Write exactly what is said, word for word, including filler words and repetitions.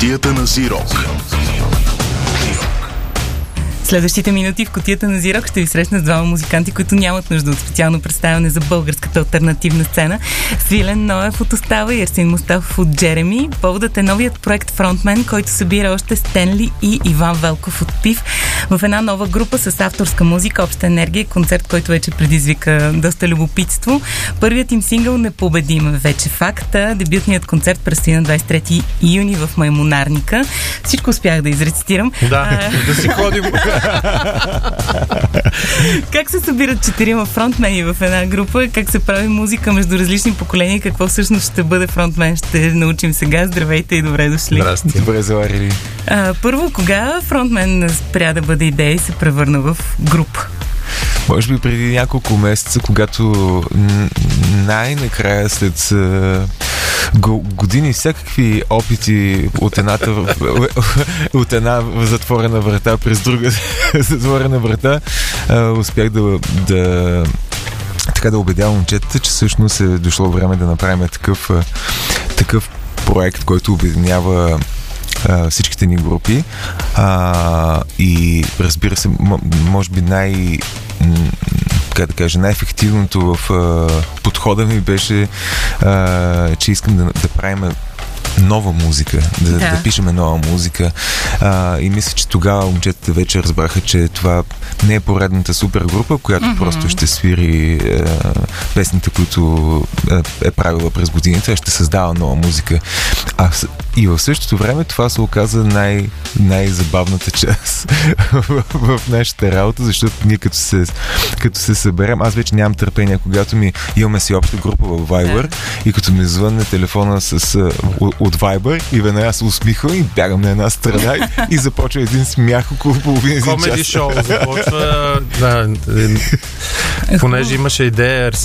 Кутията на Зирок. Следващите минути в Кутията на Зирок ще ви срещна с двама музиканти, които нямат нужда от специално представяне за българската алтернативна сцена. Свилен Ноев от Остава и Ерсин Мустафов от Джереми. Поводът е новият проект Фронтмен, който събира още Стенли и Иван Велков от Пив в една нова група с авторска музика, обща енергия, концерт, който вече предизвика доста любопитство. Първият им сингъл "Непобедим" е вече факт. Дебютният концерт предстои на двадесет и трети юни в Маймунарника. Всичко успях да изрецитирам. Да, да си ходим. Как се събират четирима фронтмени в една група? Как се прави музика между различни поколения? Какво всъщност ще бъде фронтмен? Ще научим сега. Здравейте и добре дошли. Здрасти. Добре заварили. А, първо, кога фронтмен спря да бъде идея и се превърна в група? Може би преди няколко месеца, когато най-накрая след години всякакви опити от едната от една затворена врата през друга затворена врата, успях да, да така да убедя момчетата, че всъщност е дошло време да направим такъв такъв проект, който обединява всичките ни групи, а, и разбира се, м- може би най- как да кажа, най-ефективното в а, подхода ми беше, а, че искам да, да правим нова музика, да, да. да пишеме нова музика, а, и мисля, че тогава момчетата вече разбраха, че това не е поредната супер група, която mm-hmm. просто ще свири е, песните, които е, е правила през годините, а ще създава нова музика. А и в същото време това се оказа най- най-забавната част в, в нашата работа, защото ние като се, като се съберем, аз вече нямам търпение, когато ми имаме си обща група в Viber yeah. и като ми звънне телефона с, от Viber и веднага се усмихвам и бягам на една страна и, и започва един смях около половина един час. Комеди шоу започва, да, понеже имаше идея